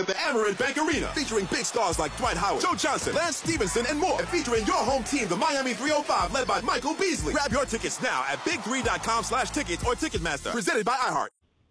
at the Amerant Bank Arena, featuring big stars like Dwight Howard, Joe Johnson, Lance Stevenson, and more. And featuring your home team, the Miami 305, led by Michael Beasley. Grab your tickets now at big3.com/tickets or Ticketmaster. Presented by iHeart.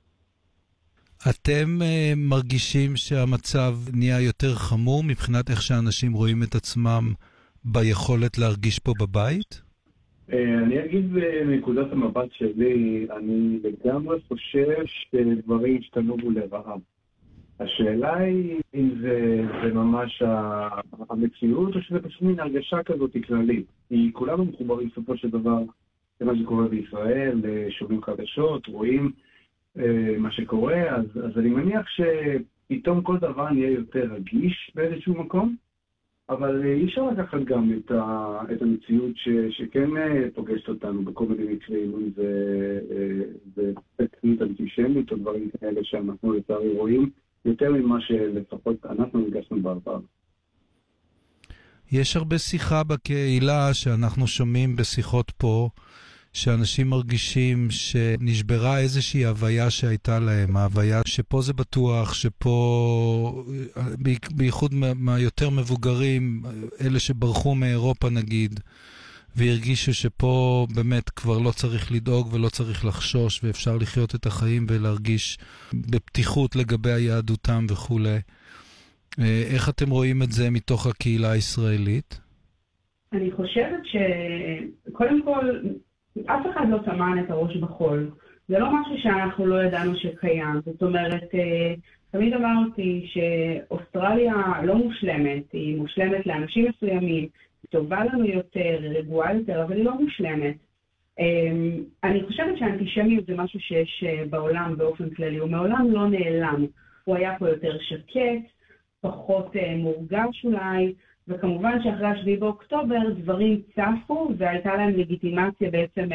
אתם מרגישים שהמצב נהיה יותר חמור מבחינת איך שאנשים רואים את עצמם ביכולת להרגיש פה בבית? אני אגיד מנקודת המבט שלי, אני לגמרי חושב שדברים השתנו לרעה. השאלה היא אם זה ממש המציאות או שזה פשוט מין הרגשה כזאת כללית. כי כולנו מחוברים בסופו של דבר למה שקורה בישראל, שומעים חדשות, רואים מה שקורה, אז אני מניח שפתאום כל דבר נהיה יותר רגיש באיזשהו מקום, אבל אי אפשר לקחת גם את המציאות שכן פוגשת אותנו בכל מיני מקרים, אם זה תקרית אנטישמית או דברים כאלה שאנחנו לצערי רואים, יותר ממה שלפחות אנחנו נגשנו בעבר. יש הרבה שיחה בקהילה שאנחנו שומעים בשיחות פה, שאנשים מרגישים שנשברה איזושהי הוויה שהייתה להם, ההוויה שפה זה בטוח, שפה, בייחוד מהיותר מבוגרים, אלה שברחו מאירופה נגיד, והרגישו שפה באמת כבר לא צריך לדאוג ולא צריך לחשוש, ואפשר לחיות את החיים ולהרגיש בפתיחות לגבי היהדותם וכו'. איך אתם רואים את זה מתוך הקהילה הישראלית? אני חושבת שקודם כל, אף אחד לא טמן את הראש בחול. זה לא משהו שאנחנו לא ידענו שקיים. זאת אומרת, תמיד אמרתי שאוסטרליה לא מושלמת, היא מושלמת לאנשים מסוימים, היא טובה לנו יותר, היא רגועה יותר, אבל היא לא מושלמת. אני חושבת שהאנטישמיות זה משהו שיש בעולם באופן כללי, הוא מעולם לא נעלם. הוא היה פה יותר שקט, פחות מורגש אולי, וכמובן שאחרי 7 באוקטובר דברים צפו, והייתה להם לגיטימציה בעצם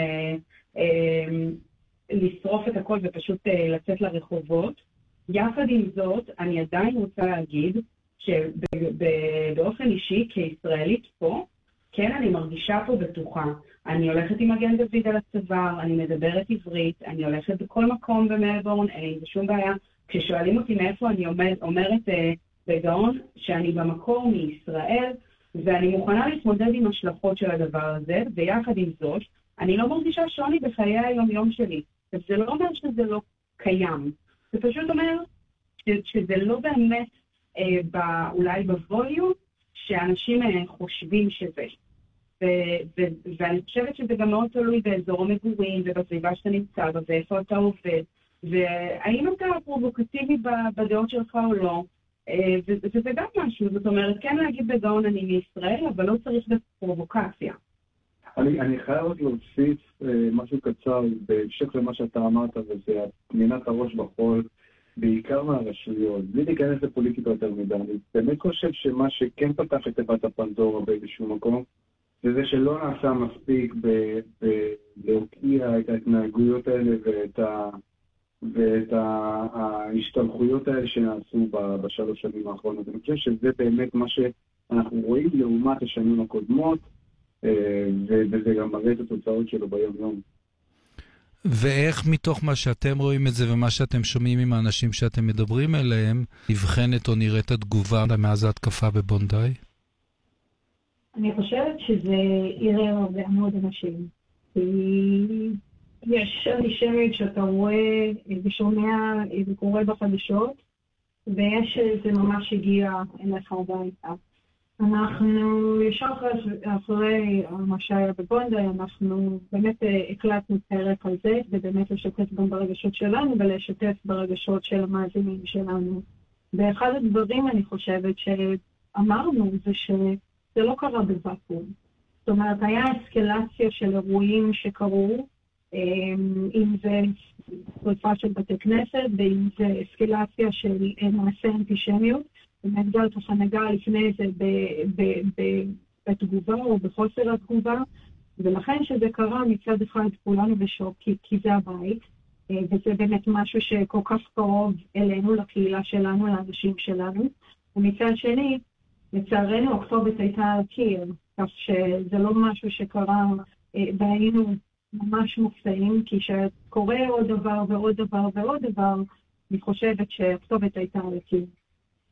לשרוף את הכל ופשוט לצאת לרחובות. יחד עם זאת, אני עדיין רוצה להגיד שבאופן אישי, כישראלית פה, כן, אני מרגישה פה בטוחה. אני הולכת עם מגן דוד על הצוואר, אני מדברת עברית, אני הולכת בכל מקום במלבורן, אין לי שום בעיה. כששואלים אותי מאיפה אני אומרת בגאון שאני במקור מישראל, ואני מוכנה להתמודד עם השלכות של הדבר הזה, ויחד עם זאת, אני לא מרגישה שוני בחיי היום-יום שלי. זה לא אומר שזה לא קיים. זה פשוט אומר שזה לא באמת אולי בווליום שאנשים חושבים שזה. ואני חושבת שזה גם מאוד תלוי באזור המגורים ובסביבה שאתה נמצא בה, ואיפה אתה עובד, והאם אתה פרובוקטיבי בדעות שלך או לא. וזה גם משהו, זאת אומרת, כן להגיד בגאון אני מישראל, אבל לא צריך בפרובוקציה. אני חייב רק להוסיף משהו קצר בהמשך למה שאתה אמרת, וזה תמינת הראש בחול, בעיקר מהרשויות, בלי להיכנס לפוליטיקה יותר מדי. אני באמת חושב שמה שכן פתח את תיבת הפנדורה באיזשהו מקום, זה שלא נעשה מספיק להוקיע את ההתנהגויות האלה ואת ההשתלחויות האלה שנעשו בשלוש שנים האחרונות. אני חושב שזה באמת מה שאנחנו רואים לעומת השנים הקודמות, וזה גם מראה את התוצאות שלו ביום יום. ואיך מתוך מה שאתם רואים את זה ומה שאתם שומעים עם האנשים שאתם מדברים אליהם, נבחנת או נראית התגובה מאז ההתקפה בבונדאי? אני חושבת שזה יראה הרבה מאוד אנשים. יש אנטישמיות שאתה רואה ושומע וקורא בחדשות, ויש זה ממש הגיע אליך הביתה. אנחנו ישר אחרי מה שהיה בבונדאי, אנחנו באמת הקלטנו פרק על זה, ובאמת לשתף גם ברגשות שלנו ולשתף ברגשות של המאזינים שלנו. ואחד הדברים אני חושבת שאמרנו זה שזה לא קרה בוואקום. זאת אומרת, היה אסקלציה של אירועים שקרו, אם זה שריפה של בתי כנסת, ואם זה אסקלציה של מעשה אנטישמיות, באמת גל ככה נגע לפני זה בתגובה או בחוסר התגובה, ולכן שזה קרה מצד אחד כולנו בשוק, כי זה הבית, וזה באמת משהו שכל כך קרוב אלינו, לקהילה שלנו, לאנשים שלנו, ומצד שני, לצערנו הכתובת הייתה על קיר, כך שזה לא משהו שקרה, והיינו ממש מופתעים, כי שקורה עוד דבר ועוד דבר ועוד דבר, אני חושבת שהכתובת הייתה על הקיר.